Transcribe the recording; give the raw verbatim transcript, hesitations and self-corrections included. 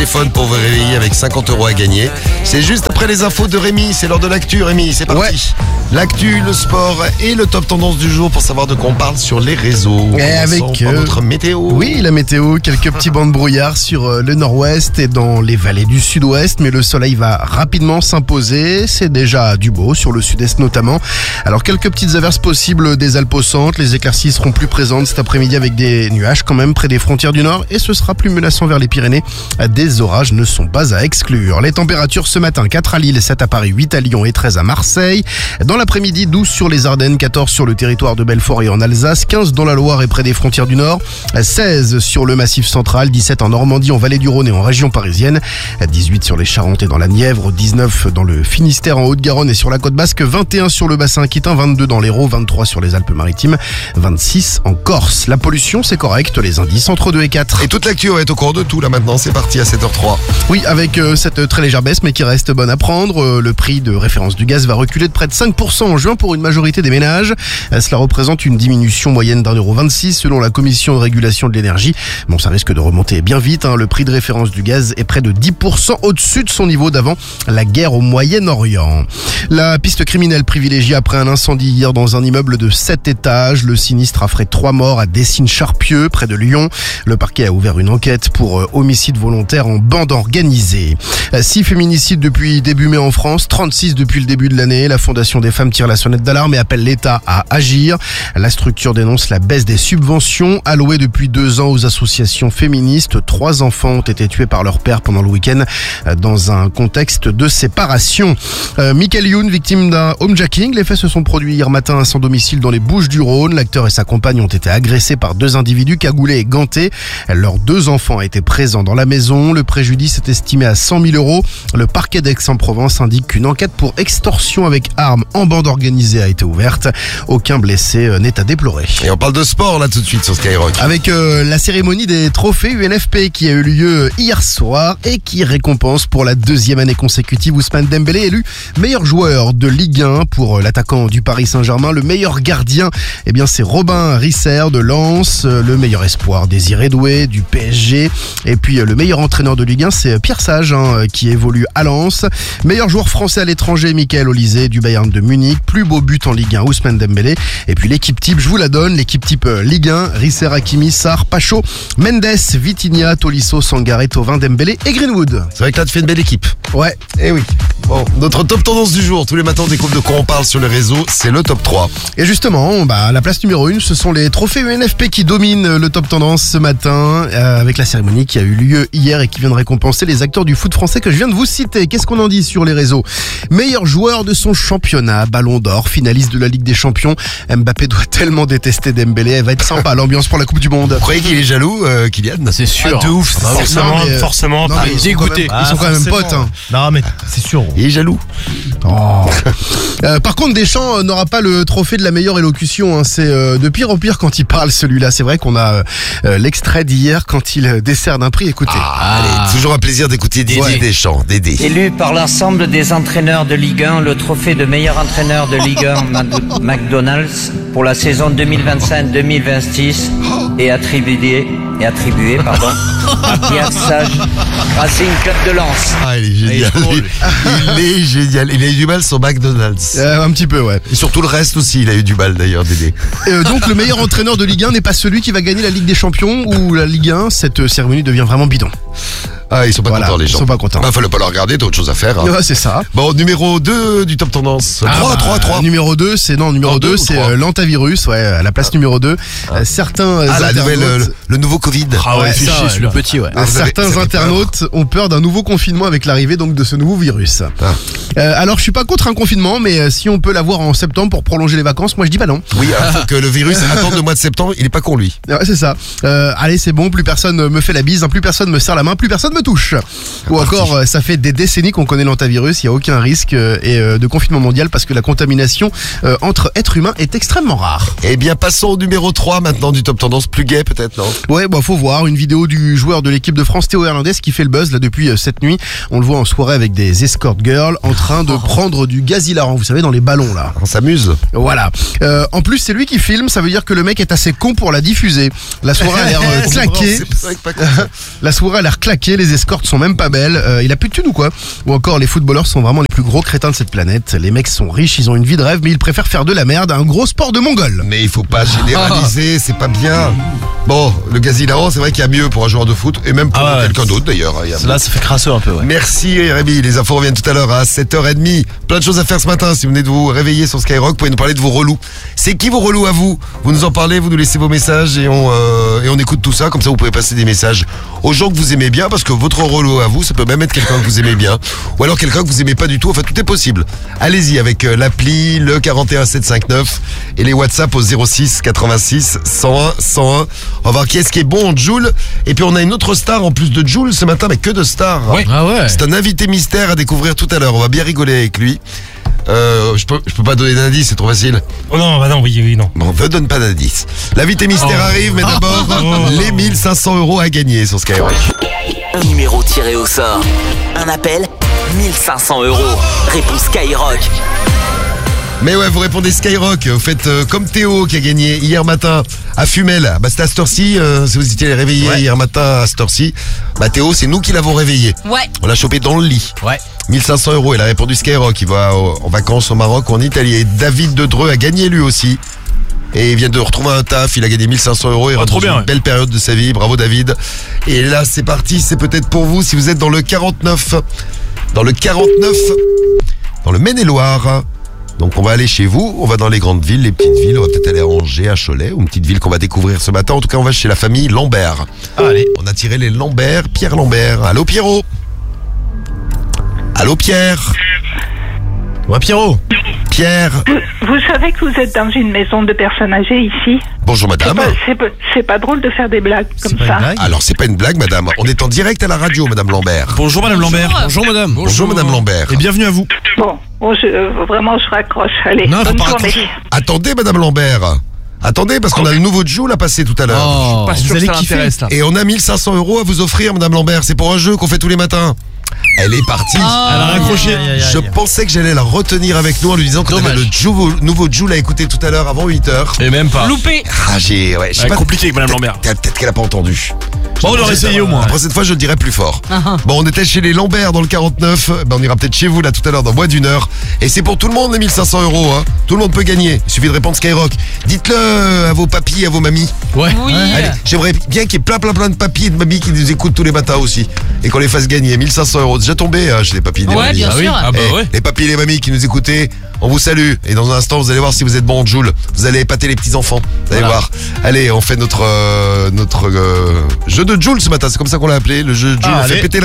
téléphone pour vous réveiller avec cinquante euros à gagner. C'est juste après les infos de Rémi. C'est l'heure de l'actu, Rémi. C'est parti. Ouais. L'actu, le sport et le top tendance du jour pour savoir de quoi on parle sur les réseaux. Et avec euh, notre météo. Oui, la météo. Quelques petits bancs de brouillard sur euh, le nord-ouest et dans les vallées du sud-ouest. Mais le soleil va rapidement s'imposer. C'est déjà du beau sur le sud-est notamment. Alors quelques petites averses possibles des Alpes au centre. Les éclaircies seront plus présentes cet après-midi avec des nuages quand même près des frontières du nord. Et ce sera plus menaçant vers les Pyrénées. Des orages ne sont pas à exclure. Les températures ce matin, quatre à Lille, sept à Paris, huit à Lyon et treize à Marseille. Dans l'après-midi, douze sur les Ardennes, quatorze sur le territoire de Belfort et en Alsace, quinze dans la Loire et près des frontières du Nord, seize sur le Massif central, dix-sept en Normandie, en Vallée du Rhône et en région parisienne, dix-huit sur les Charentes et dans la Nièvre, dix-neuf dans le Finistère, en Haute-Garonne et sur la côte basque, vingt et un sur le bassin aquitain, vingt-deux dans l'Hérault, vingt-trois sur les Alpes-Maritimes, vingt-six en Corse. La pollution, c'est correct, les indices entre deux et quatre. Et toute l'actu va être au courant de tout là maintenant, c'est parti à sept heures trois. Oui, avec euh, cette très légère baisse mais qui reste bonne à prendre, euh, le prix de référence du gaz va reculer de près de cinq pour cent en juin pour une majorité des ménages. Euh, cela représente une diminution moyenne d'un euro vingt-six selon la Commission de régulation de l'énergie. Bon, ça risque de remonter bien vite, hein. Le prix de référence du gaz est près de dix pour cent au-dessus de son niveau d'avant la guerre au Moyen-Orient. La piste criminelle privilégiée après un incendie hier dans un immeuble de sept étages. Le sinistre a fait trois morts à Dessines-Charpieu, près de Lyon. Le parquet a ouvert une enquête pour euh, homicide volontaire en bande organisée. six féminicides depuis début mai en France, trente-six depuis le début de l'année. La Fondation des femmes tire la sonnette d'alarme et appelle l'État à agir. La structure dénonce la baisse des subventions allouées depuis deux ans aux associations féministes. Trois enfants ont été tués par leur père pendant le week-end dans un contexte de séparation. Euh, Michael Youn, victime d'un homejacking. Les faits se sont produits hier matin à son domicile dans les Bouches-du-Rhône. L'acteur et sa compagne ont été agressés par deux individus cagoulés et gantés. Leurs deux enfants étaient présents dans la maison. Le préjudice est estimé à cent mille euros. Le parquet d'Aix-en-Provence indique qu'une enquête pour extorsion avec arme en bande organisée a été ouverte. Aucun blessé n'est à déplorer. Et on parle de sport là tout de suite sur Skyrock. Avec euh, la cérémonie des trophées U N F P qui a eu lieu hier soir et qui récompense pour la deuxième année consécutive Ousmane Dembélé élu meilleur joueur de Ligue un pour l'attaquant du Paris Saint-Germain. Le meilleur gardien, eh bien c'est Robin Risser de Lens. Le meilleur espoir, Désiré Doué du P S G. Et puis le meilleur entraîneur de Ligue un, c'est Pierre Sage hein, qui évolue à Lens. Meilleur joueur français à l'étranger, Michael Olysée du Bayern de Munich. Plus beau but en Ligue un, Ousmane Dembélé. Et puis l'équipe type, je vous la donne, l'équipe type Ligue un, Risser, Hakimi, Sarr, Pacho, Mendes, Vitinha, Tolisso, Sangaré, Thauvin, Dembélé et Greenwood. C'est vrai que là tu fais une belle équipe. Ouais, et oui. Bon, notre top tendance du jour, tous les matins on découvre de quoi on parle sur les réseaux, c'est le top trois. Et justement, bah, la place numéro un, ce sont les trophées U N F P qui dominent le top tendance ce matin, euh, avec la cérémonie qui a eu lieu hier et qui vient de récompenser les acteurs du foot français que je viens de vous citer. Qu'est-ce qu'on en dit sur les réseaux? Meilleur joueur de son championnat, Ballon d'Or, finaliste de la Ligue des Champions. Mbappé doit tellement détester Dembélé, elle va être sympa l'ambiance pour la Coupe du Monde. Vous croyez qu'il est jaloux, euh, Kylian? C'est sûr. Ah, de ouf, Ah, bah, forcément, non, mais, euh, forcément. non, mais ils sont dégoûté. quand même- Ils sont quand même potes. Hein. Non, mais c'est sûr. Il est jaloux. Oh. Euh, par contre, Deschamps euh, n'aura pas le trophée de la meilleure élocution. Hein. C'est euh, de pire en pire quand il parle celui-là. C'est vrai qu'on a euh, l'extrait d'hier quand il euh, décerne un prix. Écoutez. Ah, allez, toujours un plaisir d'écouter Didier Ouais. Deschamps, Dédé. Élu par l'ensemble des entraîneurs de Ligue un, le trophée de meilleur entraîneur de Ligue un Mc- McDonald's pour la saison deux mille vingt-cinq deux mille vingt-six est attribué, est attribué pardon, à Pierre Sage, Racing Club de Lens. Ah, il est génial. Il est génial. Il a eu du mal sur McDonald's. Euh, un petit peu, ouais. Et sur tout le reste aussi, il a eu du mal d'ailleurs, Dédé. Euh, donc le meilleur entraîneur de Ligue un n'est pas celui qui va gagner la Ligue des Champions ou la Ligue un. Cette euh, cérémonie devient vraiment bidon. Ah, ils sont pas Voilà, contents les ils gens. sont pas contents. Bah, fallait pas leur regarder, t'as autre chose à faire. Hein. Ouais, c'est ça. Bon, numéro deux du top tendance. Ah, trois, bah, trois, trois. Numéro deux, c'est non, numéro Non, deux, deux ou c'est trois euh, l'antavirus, ouais, à la place numéro deux. Euh, certains euh, Ah, la nouvelle, euh, internautes, le, le nouveau Covid. Ah ouais, Ouais, fait ça, chier ouais, celui-là. Le petit, ouais. Ah, vous avez- certains vous avez internautes ont peur d'un nouveau confinement avec l'arrivée donc de ce nouveau virus. Ah. Euh, alors je suis pas contre un confinement, mais euh, si on peut l'avoir en septembre pour prolonger les vacances, moi je dis bah non. Oui, il faut que le virus attende le mois de septembre, il est pas con lui. Ouais, c'est ça. Euh, allez, c'est bon, plus personne me fait la bise, hein, plus personne me serre la main, plus personne me touche. Ou encore, euh, ça fait des décennies qu'on connaît l'antavirus, il n'y a aucun risque euh, et, euh, de confinement mondial parce que la contamination euh, entre êtres humains est extrêmement rare. Eh bien, passons au numéro trois maintenant du top tendance, plus gai peut-être, non? Ouais, bah faut voir une vidéo du joueur de l'équipe de France Théo Hernandez qui fait le buzz là depuis euh, cette nuit. On le voit en soirée avec des escort girls entre train de prendre du gaz hilarant, vous savez, dans les ballons là. On s'amuse. Voilà. Euh, en plus, c'est lui qui filme, ça veut dire que le mec est assez con pour la diffuser. La soirée a l'air euh, claquée. C'est vrai que pas comme ça. La soirée a l'air claquée, les escortes sont même pas belles. Euh, il a plus de thunes ou quoi? Ou encore, les footballeurs sont vraiment les plus gros crétins de cette planète. Les mecs sont riches, ils ont une vie de rêve, mais ils préfèrent faire de la merde, un gros sport de mongol. Mais il faut pas généraliser, c'est pas bien. Bon, le gaz hilarant, c'est vrai qu'il y a mieux pour un joueur de foot et même pour Ah ouais. quelqu'un d'autre d'ailleurs. Il y a- Là, ça fait crasseux un peu, ouais. Merci Rémi, les infos reviennent tout à l'heure à sept heures trente. Plein de choses à faire ce matin. Si vous venez de vous réveiller sur Skyrock, vous pouvez nous parler de vos relous. C'est qui vos relous à vous? Vous nous en parlez, vous nous laissez vos messages et on, euh, et on écoute tout ça. Comme ça, vous pouvez passer des messages aux gens que vous aimez bien, parce que votre relou à vous, ça peut même être quelqu'un que vous aimez bien. Ou alors quelqu'un que vous aimez pas du tout. Enfin, tout est possible. Allez-y avec euh, l'appli, le quarante et un sept cent cinquante-neuf et les WhatsApp au zéro six quatre-vingt-six cent un cent un. On va voir qui est-ce qui est bon, Jul. Et puis on a une autre star en plus de Jul ce matin, mais que de stars. Ouais. Ah ouais. C'est un invité mystère à découvrir tout à l'heure. On va bien rigoler avec lui. Euh, je peux, je peux pas donner d'indice, c'est trop facile. Oh non, bah non, oui, oui, non. Bon, ne donne pas d'indice. L'invité mystère Oh. arrive, mais d'abord, Oh. les mille cinq cents euros à gagner sur Skyrock. Un numéro tiré au sort. Un appel, mille cinq cents euros. Réponse Skyrock. Mais ouais, vous répondez Skyrock. Vous faites euh, comme Théo qui a gagné hier matin à Fumel. Bah, c'était à cette heure-ci. euh, si vous étiez réveillé Ouais. hier matin à cette heure-ci, bah Théo, c'est nous qui l'avons réveillé. Ouais. On l'a chopé dans le lit. Ouais. mille cinq cents euros. Il a répondu Skyrock. Il va au- en vacances au Maroc ou en Italie. Et David de Dreux a gagné lui aussi. Et il vient de retrouver un taf. Il a gagné mille cinq cents euros. Il Ah, rentre trop dans bien, une ouais. belle période de sa vie. Bravo David. Et là, c'est parti. C'est peut-être pour vous si vous êtes dans le quarante-neuf. Dans le quarante-neuf. Dans le Maine-et-Loire. Donc on va aller chez vous, on va dans les grandes villes, les petites villes, on va peut-être aller à Angers, à Cholet, ou une petite ville qu'on va découvrir ce matin. En tout cas, on va chez la famille Lambert. Allez. On a tiré les Lambert, Pierre Lambert. Allô Pierrot? Allô Pierre? Ouais, Pierrot. Pierre? Vous savez que vous êtes dans une maison de personnes âgées ici? Bonjour C'est madame. pas, c'est pas- c'est pas drôle de faire des blagues comme pas une ça. blague. Alors c'est pas une blague madame, on est en direct à la radio madame Lambert. Bonjour, Madame Lambert. Bonjour, Madame. Bonjour madame Lambert. Et bienvenue à vous. Bon, bon, je, euh, vraiment, je raccroche. Allez, Non, faut bonne pas journée. raccrocher. Attendez madame Lambert. Attendez parce qu'on a le nouveau Joule à passer tout à l'heure. Oh, Pas sûr vous que allez ça kiffer. l'intéresse, là. Et on a mille cinq cents euros à vous offrir madame Lambert, c'est pour un jeu qu'on fait tous les matins. Elle est partie. Elle a raccroché. Je pensais que j'allais la retenir avec nous en lui disant qu'on avait Dommage. le Jou- nouveau Joule à écouter tout à l'heure avant huit heures. Et même pas. Loupé. Ah j'ai... Ouais, je sais Ouais, pas... compliqué avec Madame peut-être- Lambert. Peut-être qu'elle a pas entendu. Bon, on aurait essayé au moins. La prochaine fois, je le dirai plus fort. Bon, on était chez les Lambert dans le quarante-neuf. Ben, on ira peut-être chez vous là tout à l'heure dans moins d'une heure. Et c'est pour tout le monde les mille cinq cents euros. Hein. Tout le monde peut gagner. Il suffit de répondre Skyrock. Dites-le à vos papis, à vos mamies. Ouais. Oui. Allez, j'aimerais bien qu'il y ait plein plein plein de papis et de mamies qui nous écoutent tous les matins aussi. Et qu'on les fasse gagner. mille cinq cents euros. Déjà tombé hein, chez les papis et les Ouais, mamies. bien Ah oui. sûr. Ah bah Eh, ouais. Les papis et les mamies qui nous écoutez, on vous salue. Et dans un instant, vous allez voir si vous êtes bon en Joule. Vous allez épater les petits-enfants. Vous allez Voilà. voir. Allez, on fait notre, euh, notre euh, jeu de Joule ce matin. C'est comme ça qu'on l'a appelé, le jeu de Joule. Ah, on fait allez. péter